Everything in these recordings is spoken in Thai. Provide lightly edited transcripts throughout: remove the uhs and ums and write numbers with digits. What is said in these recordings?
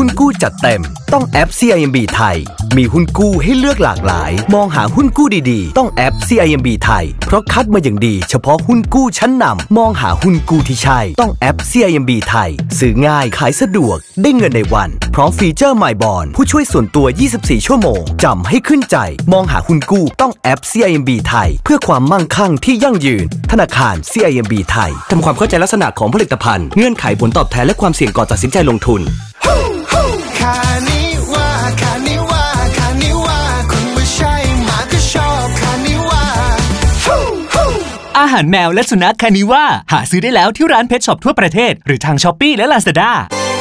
นกู้จัดเต็มต้องแอป CIMB ไทยมีหุ้นกู้ให้เลือกหลากหลายมองหาหุ้นกู้ดีๆต้องแอป CIMB ไทยเพราะคัดมาอย่างดีเฉพาะหุ้นกู้ชั้นนำมองหาหุ้นกู้ที่ใช่ต้องแอป CIMB ไทยซื้อง่ายขายสะดวกได้เงินในวันพร้อมฟีเจอร์ My Bond ผู้ช่วยส่วนตัว24ชั่วโมงจำให้ขึ้นใจมองหาหุ้นกู้ต้องแอป CIMB ไทยเพื่อความมั่งคั่งที่ยั่งยืนธนาคาร CIMB ไทยทำความเข้าใจลักษณะของผลิตภัณฑ์เงื่อนไขผลตอบแทนและความเสี่ยงก่อนตัดสินใจลงทุนอาหารแมวและสุนัขคานิว่าหาซื้อได้แล้วที่ร้านเพทช็อปทั่วประเทศหรือทาง Shopee และ Lazada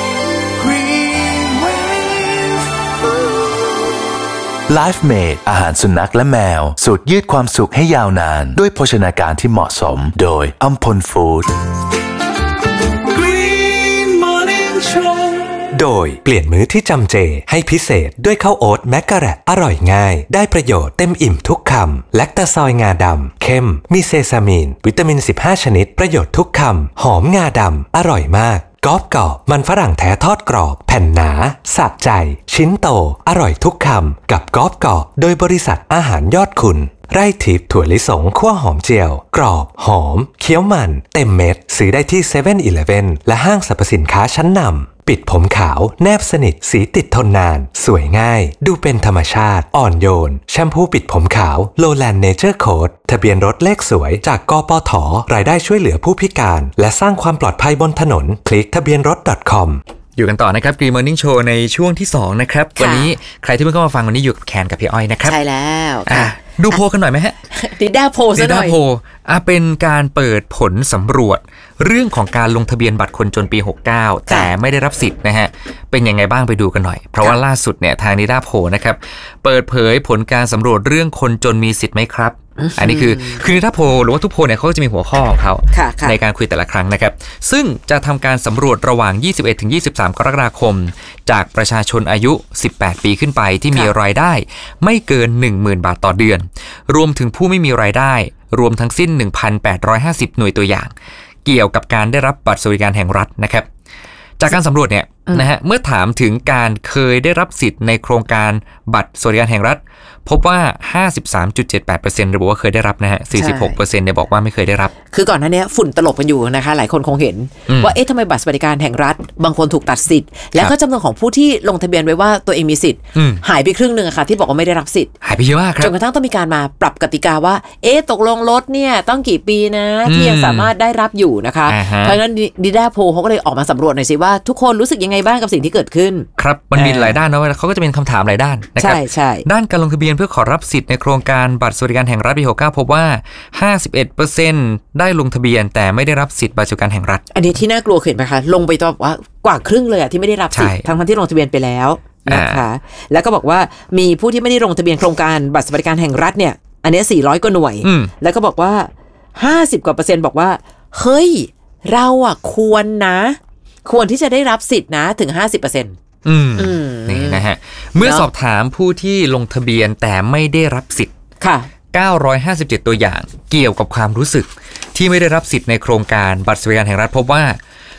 Life Made อาหารสุนัขและแมวสูตรยืดความสุขให้ยาวนานด้วยโภชนาการที่เหมาะสมโดยอัมพลฟู้ดโดยเปลี่ยนมื้อที่จำเจให้พิเศษด้วยข้าวโอ๊ตแมกกะแรตอร่อยง่ายได้ประโยชน์เต็มอิ่มทุกคำแลคตาซอยงาดำเข้มมีเซซามีนวิตามิน15ชนิดประโยชน์ทุกคำหอมงาดำอร่อยมากกรอบกรอบมันฝรั่งแท้ทอดกรอบแผ่นหนาสะใจชิ้นโตอร่อยทุกคำกับกรอบกรอบโดยบริษัทอาหารยอดคุณไร่ทิพย์ถั่วลิสงคั่วหอมเจียวกรอบหอมเคี้ยวมันเต็มเม็ดซื้อได้ที่ 7-Eleven และห้างสรรพสินค้าชั้นนำปิดผมขาวแนบสนิทสีติดทนนานสวยง่ายดูเป็นธรรมชาติอ่อนโยนแชมพูปิดผมขาวโลแลนด์เนเจอร์โค้ดทะเบียนรถเลขสวยจากกปท.รายได้ช่วยเหลือผู้พิการและสร้างความปลอดภัยบนถนนคลิกทะเบียนรถ .com อยู่กันต่อนะครับ Green Morning Show ในช่วงที่2นะครับวันนี้ใครที่เพิ่งเข้ามาฟังวันนี้อยู่กับแคนกับพี่อ้อยนะครับใช่แล้วดูโพลกันหน่อยไหมฮะดิด้าโพลซะหน่อยดิด้าโพลเป็นการเปิดผลสำรวจเรื่องของการลงทะเบียนบัตรคนจนปี69แต่ไม่ได้รับสิทธิ์นะฮะเป็นยังไงบ้างไปดูกันหน่อยเพราะว่าล่าสุดเนี่ยทางดิด้าโพลนะครับเปิดเผยผลการสำรวจเรื่องคนจนมีสิทธิ์ไหมครับอันนี้คือดิด้าโพลหรือว่าทุกโพลเนี่ยเขาจะมีหัวข้อของเขาในการคุยแต่ละครั้งนะครับซึ่งจะทำการสำรวจระหว่าง 21-23 กรกฎาคมจากประชาชนอายุ18ปีขึ้นไปที่มีรายได้ไม่เกิน 10,000 บาทต่อเดือนรวมถึงผู้ไม่มีรายได้รวมทั้งสิ้น 1,850 หน่วยตัวอย่างเกี่ยวกับการได้รับบัตรสวัสดิการแห่งรัฐนะครับจากการสำรวจเนี่ยนะฮะเมื่อถามถึงการเคยได้รับสิทธิ์ในโครงการบัตรสวัสดิการแห่งรัฐพบว่า 53.78% ระบุว่าเคยได้รับนะฮะ 46% เนี่ยบอกว่าไม่เคยได้รับคือก่อนหน้านี้ฝุ่นตลบกันอยู่นะคะหลายคนคงเห็นว่าเอ๊ะทำไมบัตรสวัสดิการแห่งรัฐบางคนถูกตัดสิทธิ์แล้วก็จำนวนของผู้ที่ลงทะเบียนไว้ว่าตัวเองมีสิทธิ์หายไปครึ่งนึงอะค่ะที่บอกว่าไม่ได้รับสิทธิ์หายไปเยอะมากครับจนกระทั่งต้องมีการมาปรับกติกาว่าเอ๊ะตกลงรถเนี่ยต้องกี่ปีนะที่ยังสามารถได้รับอยู่นะคะเพราะงั้นดิด้าโพลเขาก็เลยออกมาสำรวจหน่อยสิว่าทุกคนรู้สึกยังไงบ้างกับสิ่งที่เกิดขึ้นครับมันมีหลายด้านนะว่าเขาก็จะเป็นคำถามหลายด้านนะครับด้านการลงทะเบียนเพื่อขอรับสิทธิ์ในโครงการบัตรสวัสดิการแห่งรัฐปี69พบว่า 51% ได้ลงทะเบียนแต่ไม่ได้รับสิทธิ์บัตรสวัสดิการแห่งรัฐอันนี้ที่น่ากลัวเห็นไหมคะลงไปตัวว่ากว่าครึ่งเลยอะที่ไม่ได้รับสิทธิ์ทั้งที่ลงทะเบียนไปแล้วนะคะแล้วก็บอกว่ามีผู้ที่ไม่ได้ลงทะเบียนโครงการบัตรสวัสดิการแห่งรัฐเนี่ยอันนี้400กว่าหน่วยแล้วก็บอกว่า50กว่า%บอกว่าเฮ้ยเราอะควรที่จะได้รับสิทธิ์นะถึง 50% นี่นะฮะเมื่อสอบถามผู้ที่ลงทะเบียนแต่ไม่ได้รับสิทธิ์ค่ะ 957ตัวอย่างเกี่ยวกับความรู้สึกที่ไม่ได้รับสิทธิ์ในโครงการบัตรสวัสดิการแห่งรัฐพบว่า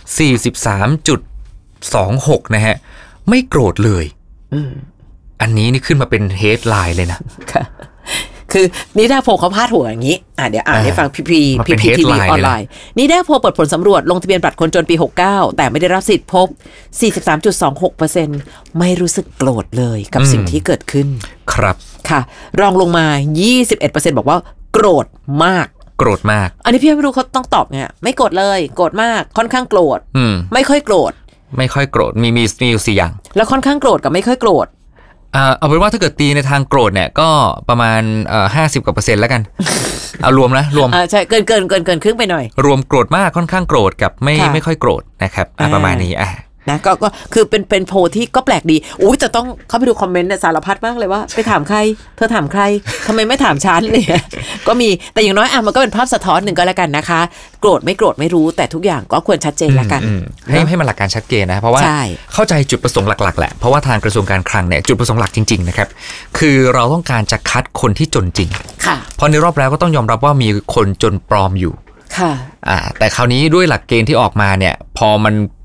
43.26 นะฮะไม่โกรธเลยอันนี้นี่ขึ้นมาเป็นเฮดไลน์เลยนะค่ะคือนิด้าโพลเขาพาดหัวอย่างนี้เดี๋ยวอ่านให้ฟังพีทีวีออนไลน์นิด้าโพลเปิดผลสำรวจลงทะเบียนบัตรคนจนปี69แต่ไม่ได้รับสิทธิ์พบ 43.26% ไม่รู้สึกโกรธเลยกับสิ่งที่เกิดขึ้นครับค่ะรองลงมา 21% บอกว่าโกรธมากอันนี้พี่ไม่รู้เขาต้องตอบไงไม่โกรธเลยโกรธมากค่อนข้างโกรธไม่ค่อยโกรธมีอยู่4อย่างแล้วค่อนข้างโกรธกับไม่ค่อยโกรธเอาเป็นว่าถ้าเกิดตีในทางโกรธเนี่ยก็ประมาณ50%กว่าแล้วกันเอารวมนะรวมใช่เกินครึ่งไปหน่อยรวมโกรธมากค่อนข้างโกรธกับไม่ค่อยโกรธนะครับประมาณนี้นะก็คือเป็นโพลที่ก็แปลกดีอุ้ยแต่ต้องเข้าไปดูคอมเมนต์สารพัดมากเลยว่าไปถามใครเธอถามใครทำไมไม่ถามฉันเนี่ยก็มีแต่อย่างน้อยมันก็เป็นภาพสะท้อนหนึ่งก็แล้วกันนะคะโกรธไม่โกรธไม่รู้แต่ทุกอย่างก็ควรชัดเจนแล้วกันให้มันหลักการชัดเจนนะเพราะว่าเข้าใจจุดประสงค์หลักๆแหละเพราะว่าทางกระทรวงการคลังเนี่ยจุดประสงค์หลักจริงๆนะครับคือเราต้องการจะคัดคนที่จนจริงเพราะในรอบแล้วก็ต้องยอมรับว่ามีคนจนปลอมอยู่แต่คราวนี้ด้วยหลักเกณฑ์ที่ออกมาเนี่ยพอมัน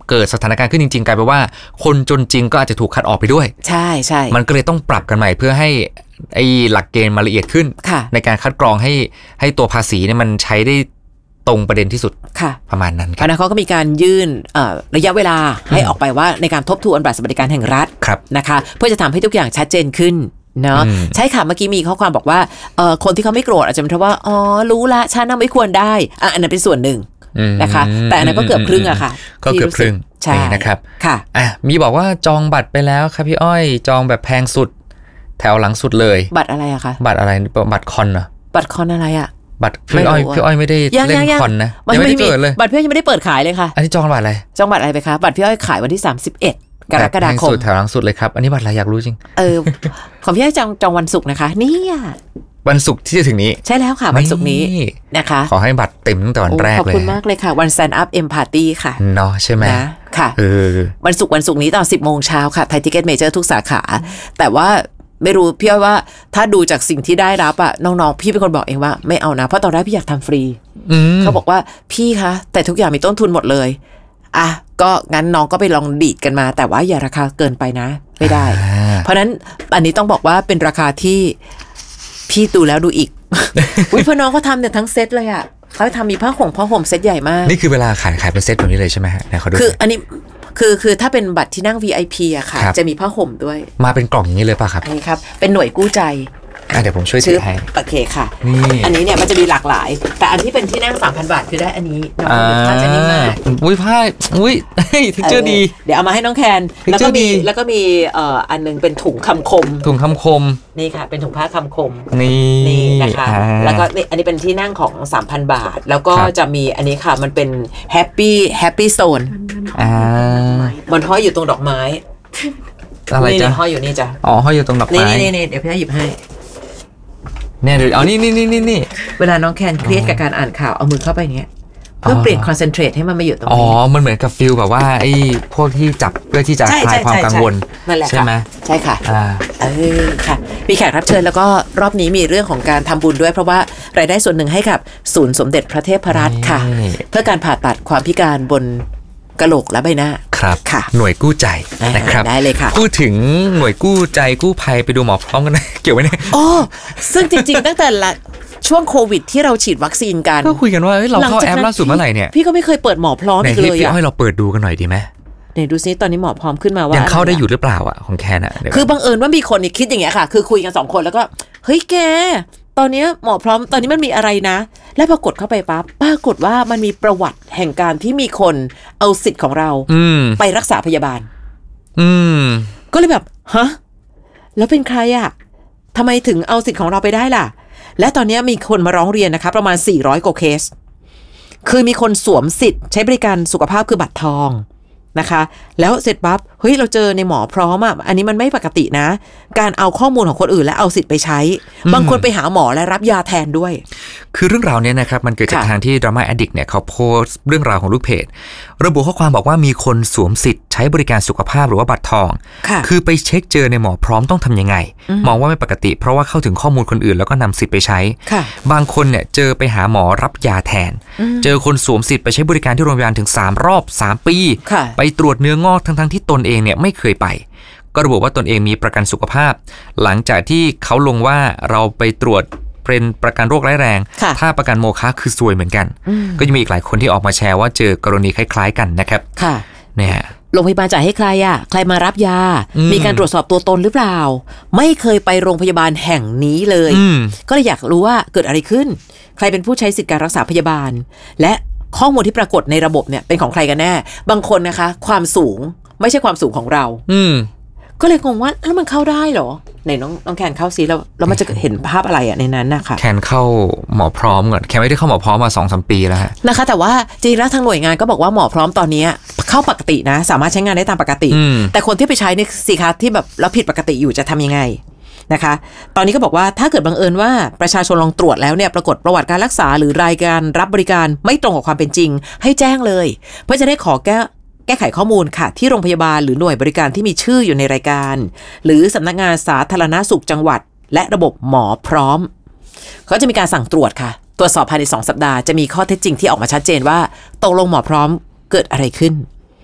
เกิดสถานการณ์ขึ้นจริงๆกลายเป็นว่าคนจนจริงก็อาจจะถูกคัดออกไปด้วยใช่ใช่มันก็เลยต้องปรับกันใหม่เพื่อให้ไอ้หลักเกณฑ์มาละเอียดขึ้นในการคัดกรองให้ตัวภาษีเนี่ยมันใช้ได้ตรงประเด็นที่สุดประมาณนั้นครับเขาก็มีการยื่นระยะเวลาให้ออกไปว่าในการทบทวนบัตรสวัสดิการแห่งรัฐนะคะเพื่อจะทำให้ทุกอย่างชัดเจนขึ้นเนาะใช่ค่ะเมื่อกี้มีข้อความบอกว่าคนที่เขาไม่โกรธอาจจะเป็นเพราะว่าอ๋อรู้ละฉันน่ะไม่ควรได้อันนั้นเป็นส่วนหนึ่งนะคะแต่อันนั้นก็เกือบครึ่งอะค่ะก็เกือบครึ่งใช่นะครับค่ะมีบอกว่าจองบัตรไปแล้วครับพี่อ้อยจองแบบแพงสุดแถวหลังสุดเลยบัตรอะไรอะคะบัตรอะไรบัตรคอนเหรอบัตรคอนอะไรอะบัตรพี่อ้อยไม่ได้เล่นคอนนะยังไม่ได้เปิดเลยบัตรพี่อ้อยยังไม่ได้เปิดขายเลยค่ะอันนี้จองบัตรอะไรจองบัตรอะไรไปคะบัตรพี่อ้อยขายวันที่31กรกฎาคมสุดแถวหลังสุดเลยครับอันนี้บัตรอะไรอยากรู้จริงของพี่อ้อยจองวันศุกร์นะคะนี่วันศุกร์ที่จะถึงนี้ใช่แล้วค่ะวันศุกร์นี้นะคะขอให้บัตรเต็มตั้งแต่วันแรกเลยขอบคุณมากเลยค่ะวัน Stand Up M Party ค่ะเนาะใช่ไหมนะค่ะวันศุกร์นี้ตอน 10 โมงเช้าค่ะไทยทิเก็ตเมเจอร์ทุกสาขาแต่ว่าไม่รู้พี่อ้อยว่าถ้าดูจากสิ่งที่ได้รับอะน้องๆพี่เป็นคนบอกเองว่าไม่เอานะเพราะตอนแรกพี่อยากทำฟรีเขาบอกว่าพี่คะแต่ทุกอย่างมีต้นทุนหมดเลยก็งั้นน้องก็ไปลองดีดกันมาแต่ว่าอย่าราคาเกินไปนะไม่ได้เพราะนั้นอันนี้ต้องบอกว่าเป็นราคาที่พี่ดูแล้วดูอีกเพราะน้องเขาทำเนี่ยทั้งเซตเลยอะเขาทำมีผ้าห่มเซตใหญ่มากนี่คือเวลาขายเป็นเซตแบบนี้เลยใช่ไหมฮะเขาดูคืออันนี้คือถ้าเป็นบัตรที่นั่ง VIP อะค่ะจะมีผ้าห่มด้วยมาเป็นกล่องอย่างนี้เลยป่ะครับนี่ครับเป็นหน่วยกู้ใจเดี๋ยวผมช่วยถือให้โอเคค่ะอันนี้เนี่ยมันจะมีหลากหลายแต่อันที่เป็นที่นั่ง 3,000 บาทคือได้อันนี้น้องผ้าจะนิ่มมากผ้าเทคเจอร์ดีเดี๋ยวเอามาให้น้องแคนแล้วก็มีอันนึงเป็นถุงคำคมนี่ค่ะเป็นถุงผ้าคำคมนี่นะคะแล้วก็อันนี้เป็นที่นั่งของ 3,000 บาทแล้วก็จะมีอันนี้ค่ะมันเป็นแฮปปี้โซนมันห้อยอยู่ตรงดอกไม้อะไรจ๊ะห้อยอยู่นี่จ้ะห้อยอยู่ตรงดอกไม้นี่เดี๋ยวพี่หยิบให้เนี่ยเดี๋ยวนี่เวลาน้องแคนเครียดกับการอ่านข่าวเอามือเข้าไปเนี้ยเพื่อเปลี่ยนคอนเซนเทรตให้มันมาอยู่ตรงนี้มันเหมือนกับฟิลแบบว่าไอ้พวกที่จับเพื่อที่จะคลายความกังวลใช่ไหมใช่ค่ะค่ะมีแขกรับเชิญแล้วก็รอบนี้มีเรื่องของการทำบุญด้วยเพราะว่ารายได้ส่วนหนึ่งให้กับศูนย์สมเด็จพระเทพรัตน์ค่ะเพื่อการผ่าตัดความพิการบนกะโหลกและใบหน้าครับค่ะหน่วยกู้ใจนะครับได้เลยค่ะพูดถึงหน่วยกู้ใจกู้ภัยไปดูหมอพร้อมกันนะเกี่ยวไหมเนี่ยซึ่งจริงๆตั้งแต่ช่วงโควิดที่เราฉีดวัคซีนกันก็คุยกันว่าเราเข้าแอปล่าสุดเมื่อไหร่เนี่ยพี่ก็ไม่เคยเปิดหมอพร้อมอีกเลยให้เราเปิดดูกันหน่อยดีไหมเนี่ยดูซิตอนนี้หมอพร้อมขึ้นมาว่ายังเข้าได้อยู่หรือเปล่าอ่ะของแคนอ่ะคือบังเอิญว่ามีคนคิดอย่างเงี้ยค่ะคือคุยกัน2คนแล้วก็เฮ้ยแกตอนนี้หมอพร้อมตอนนี้มันมีอะไรนะและพอกดเข้าไปปั๊บปรากฏว่ามันมีประวัติแห่งการที่มีคนเอาสิทธิ์ของเราไปรักษาพยาบาลก็เลยแบบฮะแล้วเป็นใครอ่ะทำไมถึงเอาสิทธิ์ของเราไปได้ล่ะและตอนนี้มีคนมาร้องเรียนนะคะประมาณ400กว่าเคสคือมีคนสวมสิทธิ์ใช้บริการสุขภาพคือบัตรทองนะคะแล้วเสร็จปั๊บเฮ้ยเราเจอในหมอพร้อมอ่ะอันนี้มันไม่ปกตินะการเอาข้อมูลของคนอื่นและเอาสิทธิ์ไปใช้บางคนไปหาหมอและรับยาแทนด้วยคือเรื่องราวนี้นะครับมันเกิดจากทางที่ Drama Addict เนี่ยเขาโพสต์เรื่องราวของลูกเพจระบุข้อความบอกว่ามีคนสวมสิทธิ์ใช้บริการสุขภาพหรือว่าบัตรทองคือไปเช็คเจอในหมอพร้อมต้องทำยังไงมองว่าไม่ปกติเพราะว่าเข้าถึงข้อมูลคนอื่นแล้วก็นำสิทธิ์ไปใช้บางคนเนี่ยเจอไปหาหมอรับยาแทนเจอคนสวมสิทธิ์ไปใช้บริการที่โรงพยาบาลถึง3 รอบ 3 ปีไปตรวจเนื้องอกทั้งที่ตนเองเนี่ยไม่เคยไปก็ระบุว่าตนเองมีประกันสุขภาพหลังจากที่เขาลงว่าเราไปตรวจเป็นประกันโรคร้ายแรงถ้าประกันโมฆะคือซวยเหมือนกันก็ยังมีอีกหลายคนที่ออกมาแชร์ว่าเจอกรณีคล้ายๆกันนะครับเนี่ยโรงพยาบาลจ่ายให้ใครอ่ะใครมารับยามีการตรวจสอบตัวตนหรือเปล่าไม่เคยไปโรงพยาบาลแห่งนี้เลยก็เลยอยากรู้ว่าเกิดอะไรขึ้นใครเป็นผู้ใช้สิทธิการรักษาพยาบาลและข้อมูลที่ปรากฏในระบบเนี่ยเป็นของใครกันแน่บางคนนะคะความสูงไม่ใช่ความสูงของเราก็เลยงงว่าแล้วมันเข้าได้เหรอไหนน้องแคนเข้าซิแล้วมันจะเห็นภาพอะไรอ่ะในนั้นนะคะแคนเข้าหมอพร้อมก่อนแคนไม่ได้เข้าหมอพร้อมมา 2-3 ปีแล้วฮะนะคะแต่ว่าจริงแล้วทางหน่วยงานก็บอกว่าหมอพร้อมตอนนี้เข้าปกตินะสามารถใช้งานได้ตามปกติแต่คนที่ไปใช้นี่สิคะที่แบบแล้วผิดปกติอยู่จะทำยังไงนะคะตอนนี้ก็บอกว่าถ้าเกิดบังเอิญว่าประชาชนลองตรวจแล้วเนี่ยปรากฏประวัติการรักษาหรือรายการรับบริการไม่ตรงกับความเป็นจริงให้แจ้งเลยเพื่อจะได้ขอแก้ไขข้อมูลค่ะที่โรงพยาบาลหรือหน่วยบริการที่มีชื่ออยู่ในรายการหรือสำนักงานสาธารณสุขจังหวัดและระบบหมอพร้อมเขาจะมีการสั่งตรวจค่ะตรวจสอบภายใน2 สัปดาห์จะมีข้อเท็จจริงที่ออกมาชัดเจนว่าตกลงหมอพร้อมเกิดอะไรขึ้น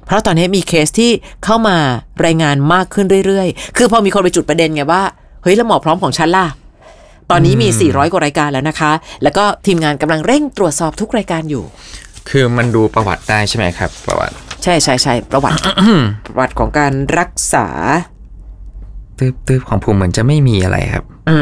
เพราะตอนนี้มีเคสที่เข้ามารายงานมากขึ้นเรื่อยๆคือพอมีคนไปจุดประเด็นไงว่าเฮ้ยแล้วหมอพร้อมของฉันล่ะตอนนี้มี400กว่ารายการแล้วนะคะแล้วก็ทีมงานกำลังเร่งตรวจสอบทุกรายการอยู่คือมันดูประวัติได้ใช่ไหมครับประวัติใช่ประวัติ ประวัติของการรักษาตืบของผมเหมือนจะไม่มีอะไรครับ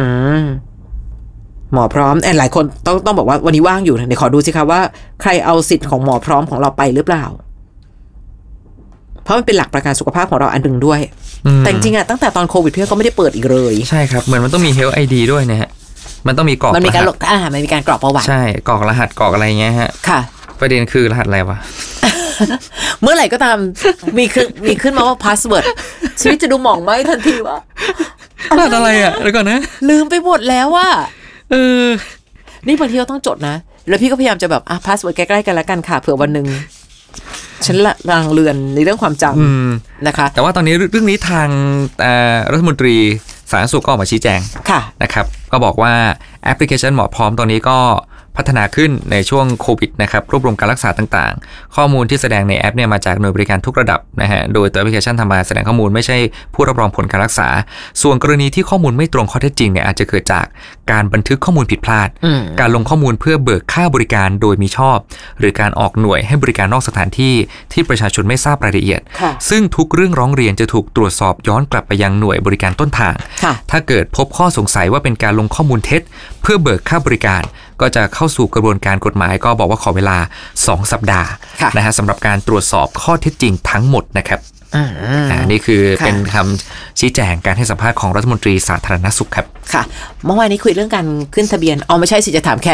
หมอพร้อมหลายคนต้องบอกว่าวันนี้ว่างอยู่เดี๋ยวขอดูสิคะว่าใครเอาสิทธิ์ของหมอพร้อมของเราไปหรือเปล่าเพราะมันเป็นหลักประกันสุขภาพของเราอันหนึ่งด้วยแต่จริงๆตั้งแต่ตอนโควิดพี่ก็ไม่ได้เปิดอีกเลยใช่ครับเหมือนมันต้องมี Health ID ด้วยนะฮะมันต้องมีกรอกมันมีการมันมีการกรอกประวัติใช่กรอกรหัสกรอกอะไรเงี้ยฮะค่ะประเด็นคือรหัสอะไรวะเมื่อไหร่ก็ตามมีขึ้นมาว่าพาสเวิร์ดชีวิตจะดูหม่องไหมทันทีว่ารหัสอะไรอ่ะแล้วก่อนนะลืมไปหมดแล้วว่านี่บางทีเราต้องจดนะแล้วพี่ก็พยายามจะแบบพาสเวิร์ดใกล้ๆกันแล้วกันค่ะเผื่อวันนึงฉันลางเลือนในเรื่องความจำนะคะแต่ว่าตอนนี้เรื่องนี้ทางรัฐมนตรีสาธารณสุขก็ออกมาชี้แจงนะครับก็บอกว่าแอปพลิเคชันหมอพร้อมตอนนี้ก็พัฒนาขึ้นในช่วงโควิดนะครับรวบรวมการรักษาต่างๆข้อมูลที่แสดงในแอปเนี่ยมาจากหน่วยบริการทุกระดับนะฮะโดยตัวแอปพลิเคชันทำมาแสดงข้อมูลไม่ใช่ผู้รับรองผลการรักษาส่วนกรณีที่ข้อมูลไม่ตรงข้อเท็จจริงเนี่ยอาจจะเกิดจากการบันทึกข้อมูลผิดพลาดการลงข้อมูลเพื่อเบิกค่าบริการโดยมิชอบหรือการออกหน่วยให้บริการนอกสถานที่ที่ประชาชนไม่ทราบรายละเอียดซึ่งทุกเรื่องร้องเรียนจะถูกตรวจสอบย้อนกลับไปยังหน่วยบริการต้นทางถ้าเกิดพบข้อสงสัยว่าเป็นการลงข้อมูลเท็จเพื่อเบิกค่าบริการก็จะเข้าสู่กระบวนการกฎหมายก็บอกว่าขอเวลา2สัปดาห์นะฮะสำหรับการตรวจสอบข้อเท็จจริงทั้งหมดนะครับนี่คือเป็นคำชี้แจงการให้สัมภาษณ์ของรัฐมนตรีสาธารณสุขครับค่ะเมื่อวานนี้คุยเรื่องการขึ้นทะเบียนไม่ใช่สิจะถามแค่